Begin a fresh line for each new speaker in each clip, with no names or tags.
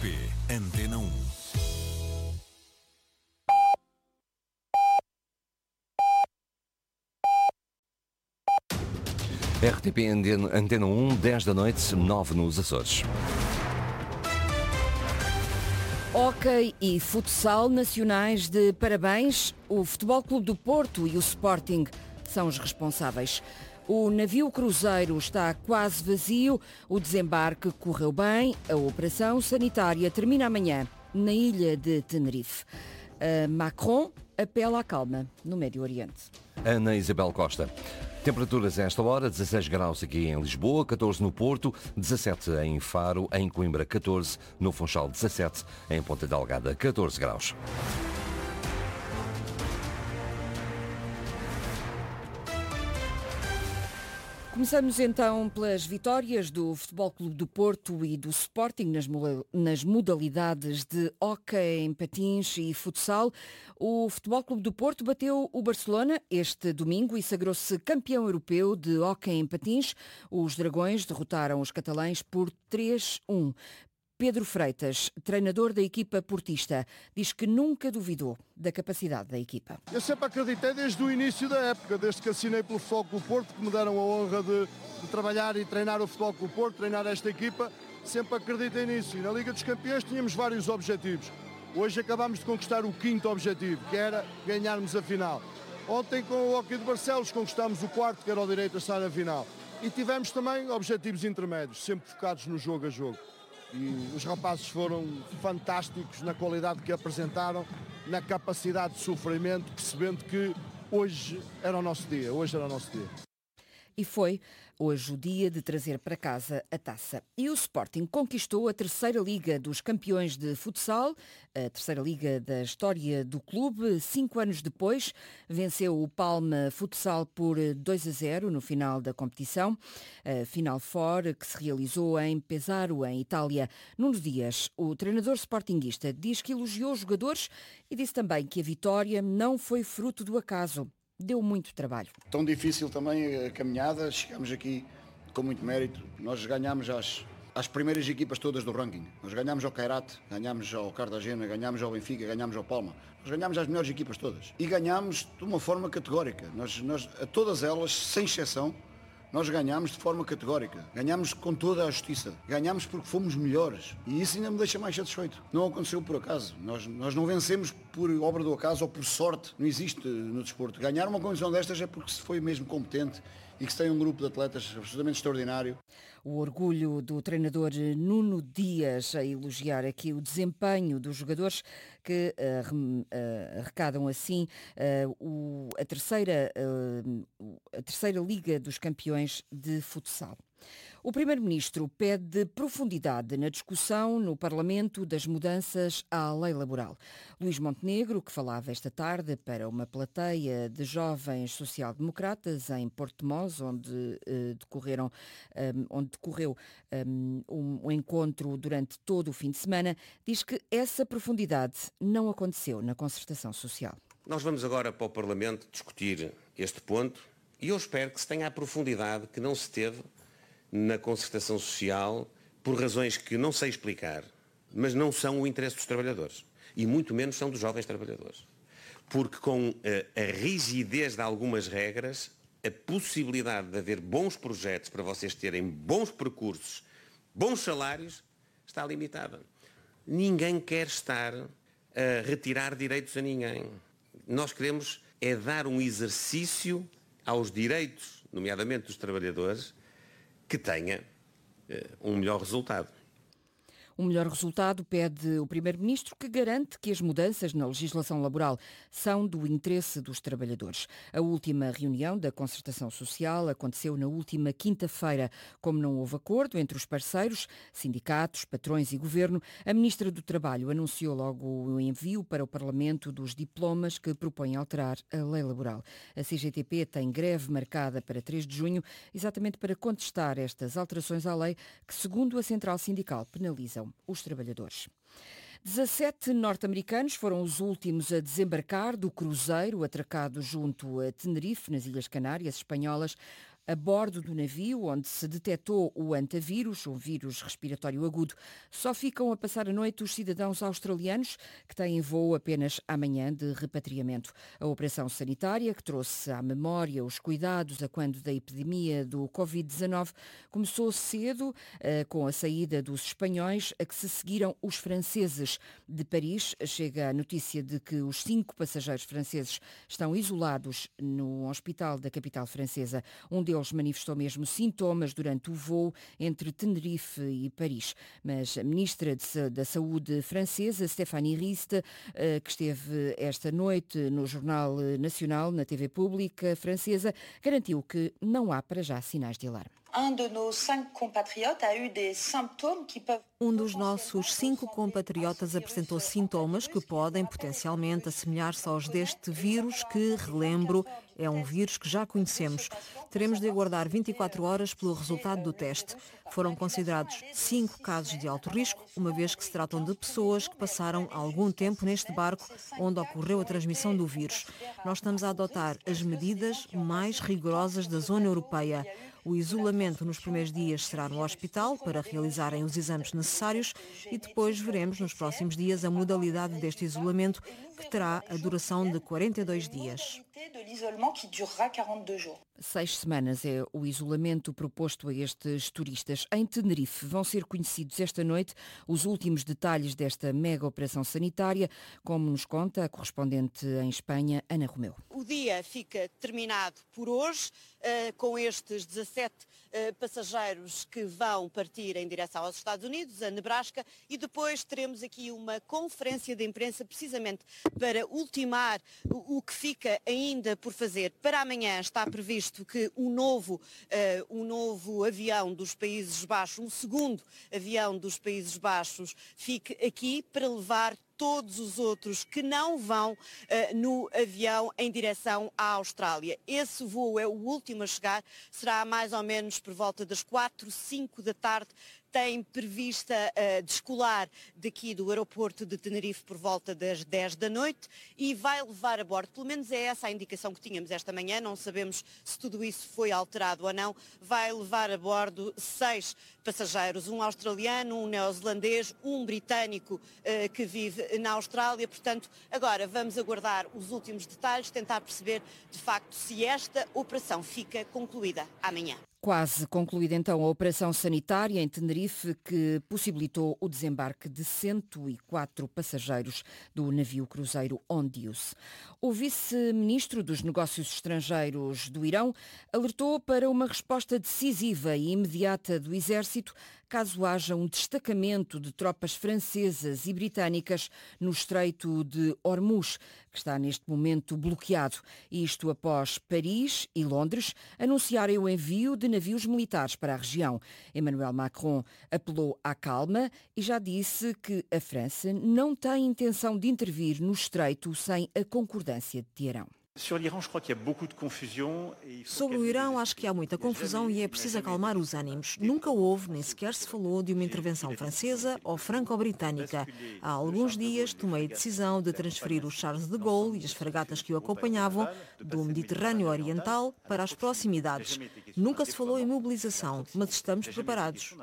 RTP Antena 1.
RTP Antena 1, 10 da noite, 9 nos Açores.
Hóquei e futsal nacionais de parabéns. O Futebol Clube do Porto e o Sporting são os responsáveis. O navio cruzeiro está quase vazio, o desembarque correu bem, a operação sanitária termina amanhã na ilha de Tenerife. Macron apela à calma no Médio Oriente.
Ana Isabel Costa. Temperaturas a esta hora, 16 graus aqui em Lisboa, 14 no Porto, 17 em Faro, em Coimbra 14, no Funchal 17, em Ponta Delgada 14 graus.
Começamos então pelas vitórias do Futebol Clube do Porto e do Sporting nas modalidades de hóquei em patins e futsal. O Futebol Clube do Porto bateu o Barcelona este domingo e sagrou-se campeão europeu de hóquei em patins. Os Dragões derrotaram os catalães por 3-1. Pedro Freitas, treinador da equipa portista, diz que nunca duvidou da capacidade da equipa.
Eu sempre acreditei desde o início da época, desde que assinei pelo Futebol Clube Porto, que me deram a honra de trabalhar e treinar o Futebol Clube Porto, treinar esta equipa, sempre acreditei nisso. E na Liga dos Campeões tínhamos vários objetivos. Hoje acabámos de conquistar o quinto objetivo, que era ganharmos a final. Ontem com o Hóquei de Barcelos conquistámos o quarto, que era o direito a estar na final. E tivemos também objetivos intermédios, sempre focados no jogo a jogo. E os rapazes foram fantásticos na qualidade que apresentaram, na capacidade de sofrimento, percebendo que hoje era o nosso dia,
E foi hoje o dia de trazer para casa a taça. E o Sporting conquistou a terceira Liga dos Campeões de Futsal, a terceira Liga da história do clube. 5 anos depois, venceu o Palma Futsal por 2-0 no final da competição. A Final Four, que se realizou em Pesaro, em Itália. Nuno Dias, o treinador sportinguista, diz que elogiou os jogadores e disse também que a vitória não foi fruto do acaso. Deu muito trabalho.
Tão difícil também a caminhada, chegamos aqui com muito mérito. Nós ganhámos às primeiras equipas todas do ranking. Nós ganhámos ao Kairat, ganhámos ao Cartagena, ganhámos ao Benfica, ganhámos ao Palma. Nós ganhámos às melhores equipas todas. E ganhámos de uma forma categórica. Nós, a todas elas, sem exceção, nós ganhámos de forma categórica. Ganhámos com toda a justiça. Ganhámos porque fomos melhores. E isso ainda me deixa mais satisfeito. Não aconteceu por acaso. Nós não vencemos por obra do acaso ou por sorte. Não existe no desporto. Ganhar uma condição destas é porque se foi mesmo competente e que se tem um grupo de atletas absolutamente extraordinário.
O orgulho do treinador Nuno Dias a elogiar aqui o desempenho dos jogadores que arrecadam assim a terceira Liga dos Campeões de Futsal. O Primeiro-Ministro pede profundidade na discussão no Parlamento das mudanças à lei laboral. Luís Montenegro, que falava esta tarde para uma plateia de jovens social-democratas em Porto de Mós, onde decorreu um encontro durante todo o fim de semana, diz que essa profundidade não aconteceu na concertação social.
Nós vamos agora para o Parlamento discutir este ponto e eu espero que se tenha a profundidade que não se teve na concertação social, por razões que não sei explicar, mas não são o interesse dos trabalhadores. E muito menos são dos jovens trabalhadores. Porque com a rigidez de algumas regras, a possibilidade de haver bons projetos para vocês terem bons percursos, bons salários, está limitada. Ninguém quer estar a retirar direitos a ninguém. Nós queremos é dar um exercício aos direitos, nomeadamente dos trabalhadores, que tenha um melhor resultado.
Um melhor resultado pede o Primeiro-Ministro, que garante que as mudanças na legislação laboral são do interesse dos trabalhadores. A última reunião da concertação social aconteceu na última quinta-feira. Como não houve acordo entre os parceiros, sindicatos, patrões e governo, a Ministra do Trabalho anunciou logo o envio para o Parlamento dos diplomas que propõem alterar a lei laboral. A CGTP tem greve marcada para 3 de junho, exatamente para contestar estas alterações à lei que, segundo a Central Sindical, penalizam os trabalhadores. 17 norte-americanos foram os últimos a desembarcar do cruzeiro atracado junto a Tenerife, nas Ilhas Canárias espanholas. a bordo do navio onde se detectou o antavírus, um vírus respiratório agudo. Só ficam a passar a noite os cidadãos australianos que têm voo apenas amanhã de repatriamento. A operação sanitária, que trouxe à memória os cuidados a quando da epidemia do Covid-19, começou cedo com a saída dos espanhóis, a que se seguiram os franceses. De Paris chega a notícia de que os 5 passageiros franceses estão isolados no hospital da capital francesa. Um deles manifestou mesmo sintomas durante o voo entre Tenerife e Paris. Mas a ministra da Saúde francesa, Stéphanie Rist, que esteve esta noite no Jornal Nacional, na TV pública francesa, garantiu que não há para já sinais de alarme.
Um dos nossos 5 compatriotas apresentou sintomas que podem potencialmente assemelhar-se aos deste vírus que, relembro, é um vírus que já conhecemos. Teremos de aguardar 24 horas pelo resultado do teste. Foram considerados 5 casos de alto risco, uma vez que se tratam de pessoas que passaram algum tempo neste barco onde ocorreu a transmissão do vírus. Nós estamos a adotar as medidas mais rigorosas da zona europeia. O isolamento nos primeiros dias será no hospital para realizarem os exames necessários e depois veremos nos próximos dias a modalidade deste isolamento, que terá a duração de 42 dias.
6 semanas é o isolamento proposto a estes turistas. Em Tenerife vão ser conhecidos esta noite os últimos detalhes desta mega operação sanitária, como nos conta a correspondente em Espanha, Ana Romeu.
O dia fica terminado por hoje, com estes 17 passageiros que vão partir em direção aos Estados Unidos, a Nebraska, e depois teremos aqui uma conferência de imprensa precisamente para ultimar o que fica ainda por fazer. Para amanhã está previsto que um novo avião dos Países Baixos, um segundo avião dos Países Baixos, fique aqui para levar todos os outros que não vão no avião em direção à Austrália. Esse voo é o último a chegar, será mais ou menos por volta das 4, 5 da tarde. Tem prevista descolar daqui do aeroporto de Tenerife por volta das 10 da noite e vai levar a bordo, pelo menos é essa a indicação que tínhamos esta manhã, não sabemos se tudo isso foi alterado ou não, vai levar a bordo 6 passageiros, um australiano, um neozelandês, um britânico que vive na Austrália. Portanto, agora vamos aguardar os últimos detalhes, tentar perceber de facto se esta operação fica concluída amanhã.
Quase concluída então a operação sanitária em Tenerife, que possibilitou o desembarque de 104 passageiros do navio cruzeiro Ondius. O vice-ministro dos Negócios Estrangeiros do Irão alertou para uma resposta decisiva e imediata do exército caso haja um destacamento de tropas francesas e britânicas no Estreito de Hormuz, que está neste momento bloqueado. Isto após Paris e Londres anunciarem o envio de navios militares para a região. Emmanuel Macron apelou à calma e já disse que a França não tem intenção de intervir no Estreito sem a concordância de Teherão.
Sobre o Irão, acho que há muita confusão e é preciso acalmar os ânimos. Nunca houve, nem sequer se falou de uma intervenção francesa ou franco-britânica. Há alguns dias tomei a decisão de transferir o Charles de Gaulle e as fragatas que o acompanhavam do Mediterrâneo Oriental para as proximidades. Nunca se falou em mobilização, mas estamos preparados.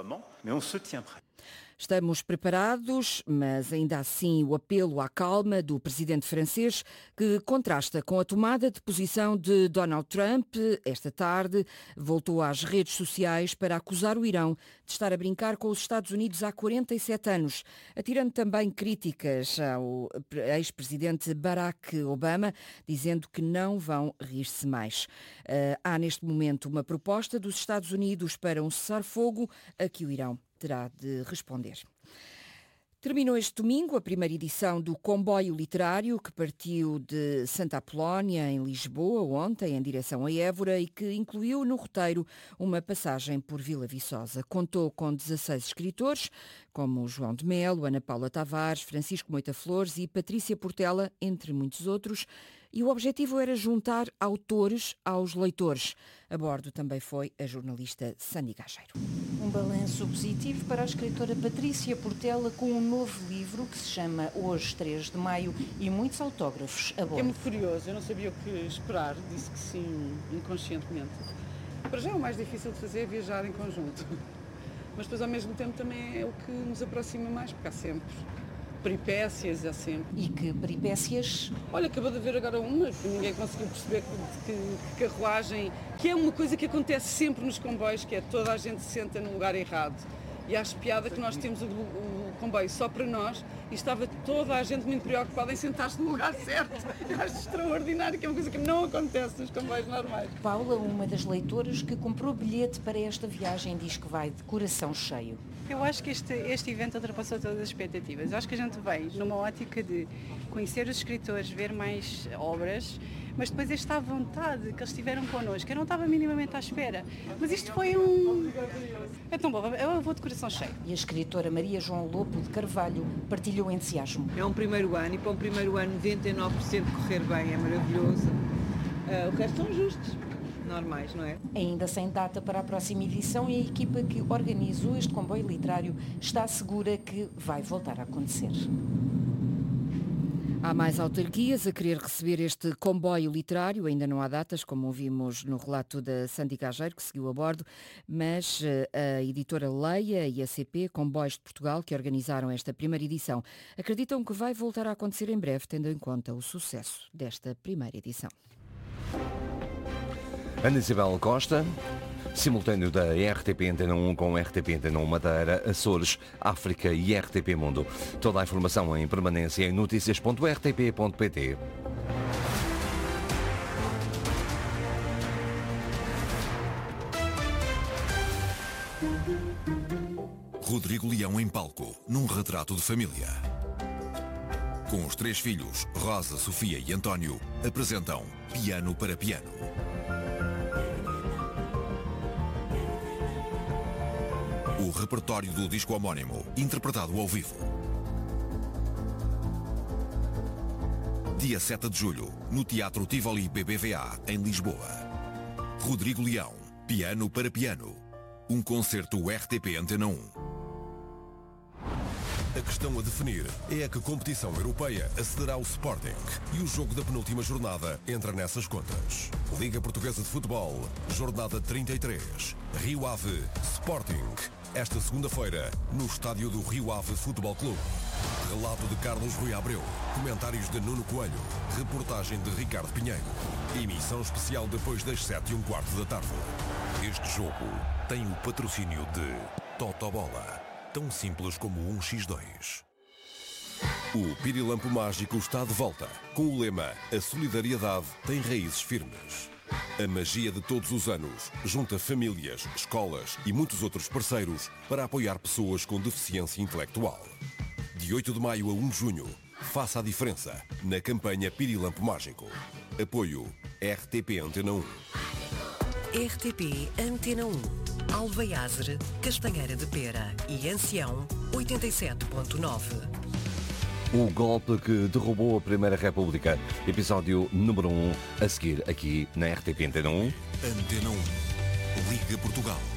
Estamos preparados, mas ainda assim o apelo à calma do presidente francês, que contrasta com a tomada de posição de Donald Trump. Esta tarde voltou às redes sociais para acusar o Irão de estar a brincar com os Estados Unidos há 47 anos, atirando também críticas ao ex-presidente Barack Obama, dizendo que não vão rir-se mais. Há neste momento uma proposta dos Estados Unidos para um cessar-fogo a que o Irão terá de responder. Terminou este domingo a primeira edição do Comboio Literário, que partiu de Santa Apolónia, em Lisboa, ontem, em direção a Évora, e que incluiu no roteiro uma passagem por Vila Viçosa. Contou com 16 escritores, como João de Melo, Ana Paula Tavares, Francisco Moita Flores e Patrícia Portela, entre muitos outros, e o objetivo era juntar autores aos leitores. A bordo também foi a jornalista Sandy Gageiro.
Um balanço positivo para a escritora Patrícia Portela, com um novo livro que se chama Hoje, 3 de Maio, e muitos autógrafos a bordo.
É muito curioso, eu não sabia o que esperar, disse que sim inconscientemente. Para já o mais difícil de fazer é viajar em conjunto. Mas depois ao mesmo tempo também é o que nos aproxima mais, porque há sempre peripécias, há sempre.
E que peripécias?
Olha, acabou de haver agora uma, que ninguém conseguiu perceber que carruagem, que é uma coisa que acontece sempre nos comboios, que é toda a gente se senta no lugar errado. E acho piada que nós temos o comboio só para nós e estava toda a gente muito preocupada em sentar-se no lugar certo. Eu acho extraordinário, que é uma coisa que não acontece nos comboios normais.
Paula, uma das leitoras que comprou bilhete para esta viagem, diz que vai de coração cheio.
Eu acho que este evento ultrapassou todas as expectativas. Eu acho que a gente veio numa ótica de conhecer os escritores, ver mais obras, mas depois esta vontade que eles tiveram connosco, eu não estava minimamente à espera. Mas isto foi é tão bom, eu vou de coração cheio.
E a escritora Maria João Lopo de Carvalho partilhou o entusiasmo.
É um primeiro ano e para um primeiro ano 99% correr bem é maravilhoso. O resto são justos. Normais, não é?
Ainda sem data para a próxima edição, e a equipa que organizou este comboio literário está segura que vai voltar a acontecer.
Há mais autarquias a querer receber este comboio literário, ainda não há datas, como ouvimos no relato da Sandy Gageiro, que seguiu a bordo, mas a editora Leia e a CP, Comboios de Portugal, que organizaram esta primeira edição, acreditam que vai voltar a acontecer em breve, tendo em conta o sucesso desta primeira edição.
Ana Isabel Costa, simultâneo da RTP Antena 1 com RTP Antena 1 Madeira, Açores, África e RTP Mundo. Toda a informação em permanência em noticias.rtp.pt.
Rodrigo Leão em palco, num retrato de família. Com os 3 filhos, Rosa, Sofia e António, apresentam Piano para Piano. O repertório do disco homónimo, interpretado ao vivo. Dia 7 de julho, no Teatro Tivoli BBVA, em Lisboa. Rodrigo Leão, Piano para Piano. Um concerto RTP Antena 1. A questão a definir é a que competição europeia acederá ao Sporting, e o jogo da penúltima jornada entra nessas contas. Liga Portuguesa de Futebol, jornada 33, Rio Ave, Sporting. Esta segunda-feira, no estádio do Rio Ave Futebol Clube. Relato de Carlos Rui Abreu, comentários de Nuno Coelho, reportagem de Ricardo Pinheiro. Emissão especial depois das 7:15 da tarde. Este jogo tem o patrocínio de Totobola, tão simples como 1x2. O Pirilampo Mágico está de volta, com o lema A solidariedade tem raízes firmes. A magia de todos os anos junta famílias, escolas e muitos outros parceiros para apoiar pessoas com deficiência intelectual. De 8 de maio a 1 de junho, faça a diferença na campanha Pirilampo Mágico. Apoio RTP Antena 1.
RTP Antena 1. Alveiazere, Castanheira de Pera e Ancião 87.9.
O golpe que derrubou a Primeira República, episódio número 1, a seguir aqui na RTP Antena 1.
Antena 1. Liga Portugal.